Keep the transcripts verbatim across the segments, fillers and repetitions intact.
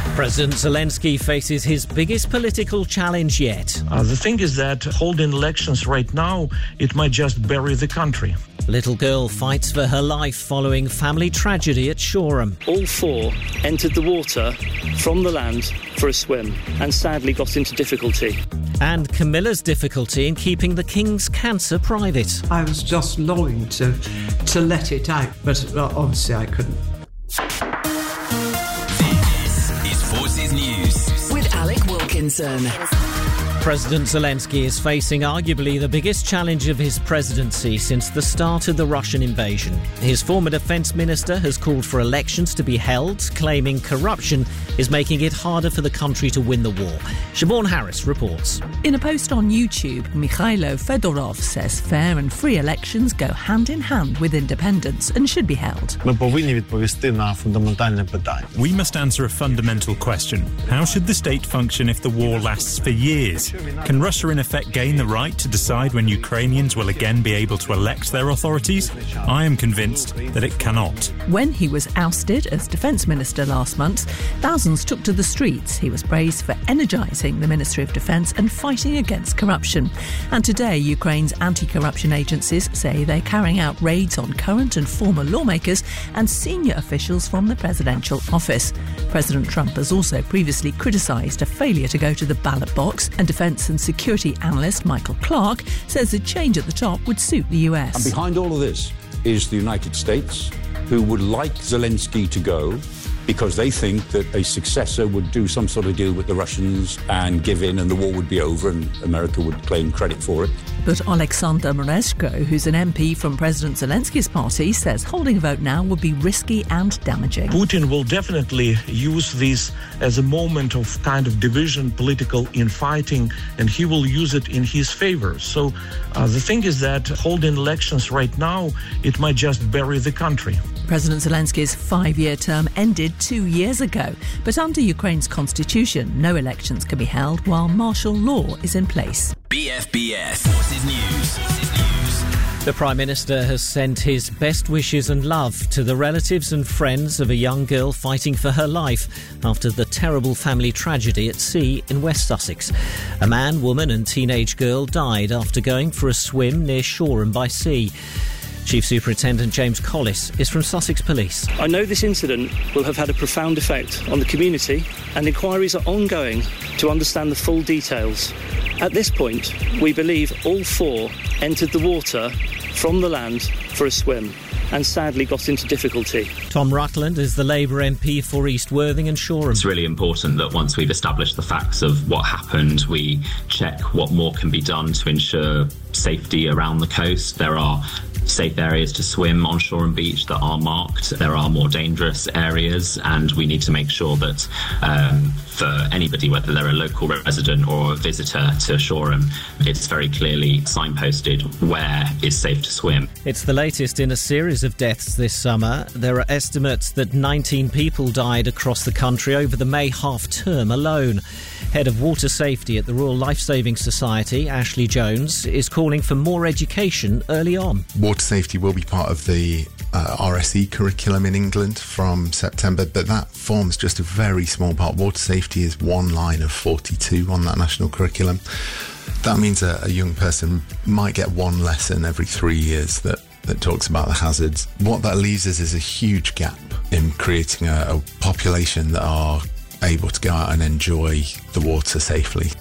President Zelensky faces his biggest political challenge yet. Uh, the thing is that holding elections right now, it might just bury the country. Little girl fights for her life following family tragedy at Shoreham. All four entered the water from the land for a swim and sadly got into difficulty. And Camilla's difficulty in keeping the King's cancer private. I was just longing to, to let it out, but obviously I couldn't. This is Forces News with Alec Wilkinson. President Zelensky is facing arguably the biggest challenge of his presidency since the start of the Russian invasion. His former defence minister has called for elections to be held, claiming corruption is making it harder for the country to win the war. Siobhan Harris reports. In a post on YouTube, Mikhailo Fedorov says fair and free elections go hand in hand with independence and should be held. We must answer a fundamental question. How should the state function if the war lasts for years? Can Russia in effect gain the right to decide when Ukrainians will again be able to elect their authorities? I am convinced that it cannot. When he was ousted as Defence Minister last month, thousands took to the streets. He was praised for energising the Ministry of Defence and fighting against corruption. And today, Ukraine's anti-corruption agencies say they're carrying out raids on current and former lawmakers and senior officials from the presidential office. President Trump has also previously criticised a failure to go to the ballot box, and Defence and security analyst Michael Clark says a change at the top would suit the U S. And behind all of this is the United States, who would like Zelensky to go because they think that a successor would do some sort of deal with the Russians and give in and the war would be over and America would claim credit for it. But Alexander Merezhko, who's an M P from President Zelensky's party, says holding a vote now would be risky and damaging. Putin will definitely use this as a moment of kind of division, political infighting, and he will use it in his favor. So uh, the thing is that holding elections right now, it might just bury the country. President Zelensky's five-year term ended two years ago, but under Ukraine's constitution, no elections can be held while martial law is in place. B F B S Forces News. Forces News. The Prime Minister has sent his best wishes and love to the relatives and friends of a young girl fighting for her life after the terrible family tragedy at sea in West Sussex. A man, woman and teenage girl died after going for a swim near Shoreham by sea. Chief Superintendent James Collis is from Sussex Police. I know this incident will have had a profound effect on the community, and inquiries are ongoing to understand the full details. At this point, we believe all four entered the water from the land for a swim and sadly got into difficulty. Tom Rutland is the Labour M P for East Worthing and Shoreham. It's really important that once we've established the facts of what happened, we check what more can be done to ensure safety around the coast. There are safe areas to swim on Shoreham Beach that are marked. There are more dangerous areas, and we need to make sure that um, for anybody, whether they're a local resident or a visitor to Shoreham, it's very clearly signposted where is safe to swim. It's the latest in a series of deaths this summer. There are estimates that nineteen people died across the country over the May half-term alone. Head of Water Safety at the Royal Lifesaving Society, Ashley Jones, is calling for more education early on. Water safety will be part of the uh, R S E curriculum in England from September, but that forms just a very small part. Water safety is one line of forty-two on that national curriculum. That means a, a young person might get one lesson every three years that, that talks about the hazards. What that leaves us is a huge gap in creating a, a population that are able to go out and enjoy the water safely.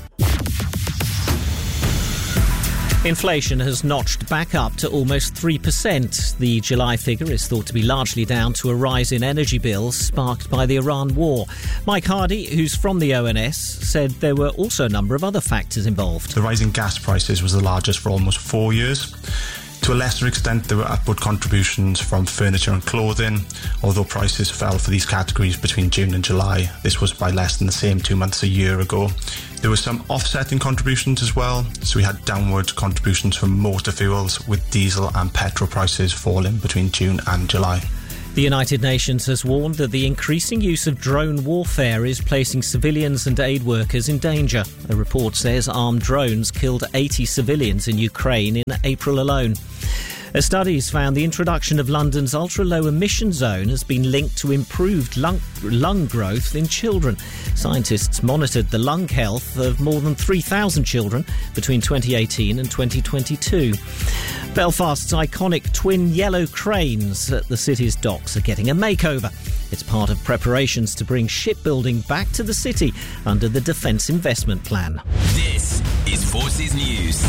Inflation has notched back up to almost three percent. The July figure is thought to be largely down to a rise in energy bills sparked by the Iran war. Mike Hardy, who's from the O N S, said there were also a number of other factors involved. The rise in gas prices was the largest for almost four years. To a lesser extent, there were upward contributions from furniture and clothing. Although prices fell for these categories between June and July, this was by less than the same two months a year ago. There were some offsetting contributions as well. So we had downward contributions from motor fuels, with diesel and petrol prices falling between June and July. The United Nations has warned that the increasing use of drone warfare is placing civilians and aid workers in danger. A report says armed drones killed eighty civilians in Ukraine in April alone. A study's found the introduction of London's ultra-low emission zone has been linked to improved lung, lung growth in children. Scientists monitored the lung health of more than three thousand children between twenty eighteen and twenty twenty-two. Belfast's iconic twin yellow cranes at the city's docks are getting a makeover. It's part of preparations to bring shipbuilding back to the city under the Defence Investment Plan. This is Forces News.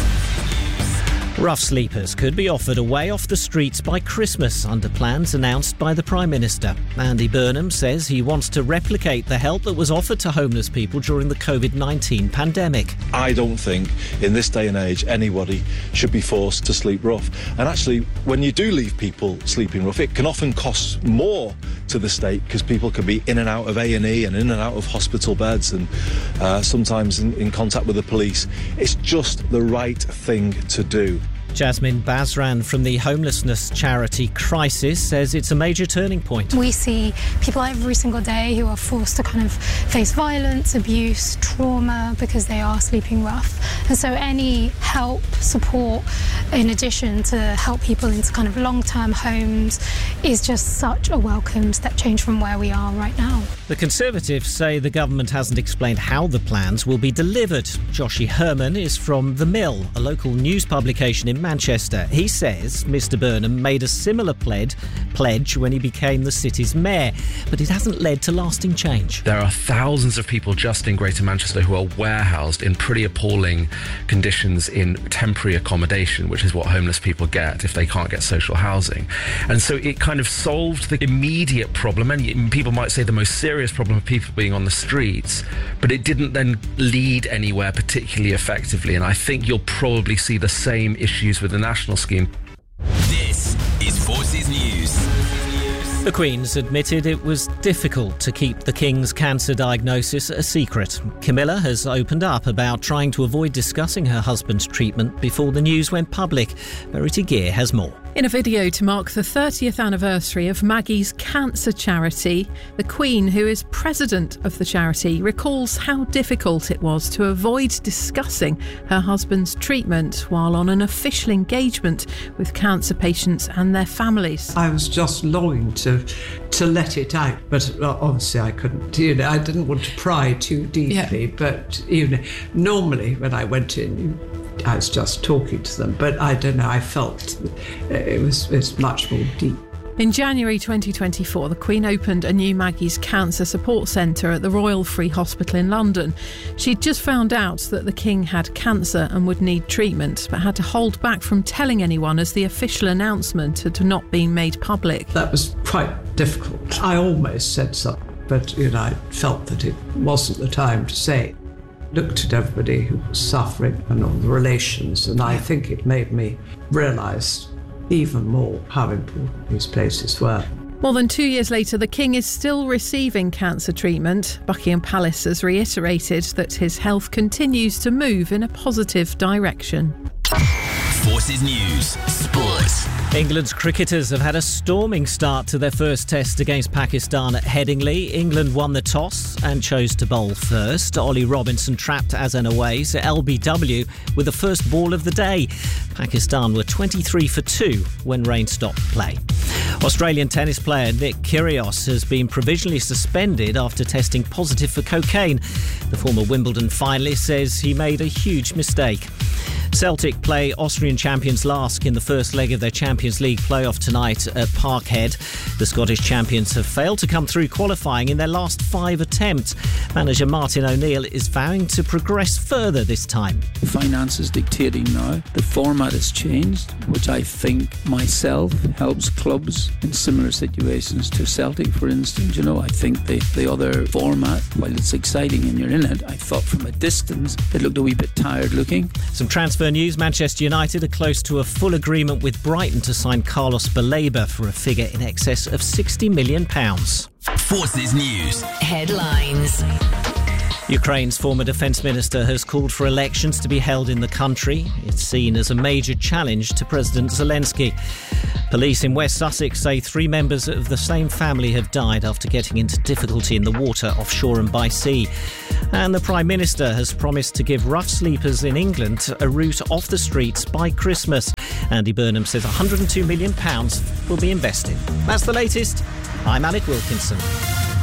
Rough sleepers could be offered a way off the streets by Christmas under plans announced by the Prime Minister. Andy Burnham says he wants to replicate the help that was offered to homeless people during the covid nineteen pandemic. I don't think in this day and age anybody should be forced to sleep rough. And actually, when you do leave people sleeping rough, it can often cost more to the state because people can be in and out of A and E and in and out of hospital beds and uh, sometimes in, in contact with the police. It's just the right thing to do. Jasmine Basran from the homelessness charity Crisis says it's a major turning point. We see people every single day who are forced to kind of face violence, abuse, trauma because they are sleeping rough. And so any help, support, in addition to help people into kind of long-term homes is just such a welcome step change from where we are right now. The Conservatives say the government hasn't explained how the plans will be delivered. Joshi Herman is from The Mill, a local news publication in Manchester. He says Mr Burnham made a similar pledge, pledge when he became the city's mayor, but it hasn't led to lasting change. There are thousands of people just in Greater Manchester who are warehoused in pretty appalling conditions in temporary accommodation, which is what homeless people get if they can't get social housing. And so it kind of solved the immediate problem, and people might say the most serious problem of people being on the streets, but it didn't then lead anywhere particularly effectively. And I think you'll probably see the same issues with the national scheme. This is Forces News. The Queen's admitted it was difficult to keep the King's cancer diagnosis a secret. Camilla has opened up about trying to avoid discussing her husband's treatment before the news went public. Verity Gear has more. In a video to mark the thirtieth anniversary of Maggie's cancer charity, the Queen, who is president of the charity, recalls how difficult it was to avoid discussing her husband's treatment while on an official engagement with cancer patients and their families. I was just longing to to let it out, but obviously I couldn't. You know, I didn't want to pry too deeply, yeah. But you know, normally when I went in, I was just talking to them, but I don't know, I felt it was, it was much more deep. In January twenty twenty-four, the Queen opened a new Maggie's Cancer Support Centre at the Royal Free Hospital in London. She'd just found out that the King had cancer and would need treatment, but had to hold back from telling anyone as the official announcement had not been made public. That was quite difficult. I almost said something, but you know, I felt that it wasn't the time to say. Looked at everybody who was suffering and all the relations, and I think it made me realise even more how important these places were. More than two years later, the King is still receiving cancer treatment. Buckingham Palace has reiterated that his health continues to move in a positive direction. Forces News Sports. England's cricketers have had a storming start to their first test against Pakistan at Headingley. England won the toss and chose to bowl first. Ollie Robinson trapped Azan Aways at L B W with the first ball of the day. Pakistan were twenty-three for two when rain stopped play. Australian tennis player Nick Kyrgios has been provisionally suspended after testing positive for cocaine. The former Wimbledon finalist says he made a huge mistake. Celtic play Austrian champions Lask in the first leg of their Champions League playoff tonight at Parkhead. The Scottish champions have failed to come through qualifying in their last five attempts. Manager Martin O'Neill is vowing to progress further this time. The finance is dictating now. The format has changed, which I think myself helps clubs in similar situations to Celtic, for instance. You know, I think the, the other format, while it's exciting and you're in it, I thought from a distance it looked a wee bit tired looking. Some transfer news. Manchester United are close to a full agreement with Brighton to sign Carlos Baleba for a figure in excess of sixty million pounds. Forces News Headlines. Ukraine's former defence minister has called for elections to be held in the country. It's seen as a major challenge to President Zelensky. Police in West Sussex say three members of the same family have died after getting into difficulty in the water offshore and by sea. And the Prime Minister has promised to give rough sleepers in England a route off the streets by Christmas. Andy Burnham says one hundred two million pounds will be invested. That's the latest. I'm Alec Wilkinson.